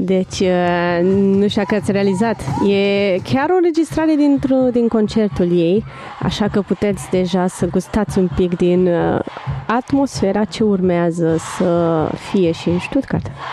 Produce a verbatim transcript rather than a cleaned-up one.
Deci, nu știu dacă ați realizat, e chiar o înregistrare dintr-o, din concertul ei, așa că puteți deja să gustați un pic din atmosfera ce urmează să fie și în Stuttgart.